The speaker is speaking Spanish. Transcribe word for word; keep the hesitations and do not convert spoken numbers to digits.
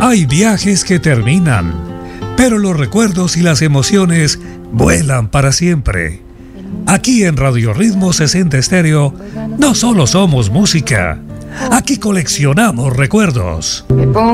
Hay viajes que terminan, pero los recuerdos y las emociones vuelan para siempre. Aquí en Radio Ritmo sesenta Estéreo no solo somos música, aquí coleccionamos recuerdos.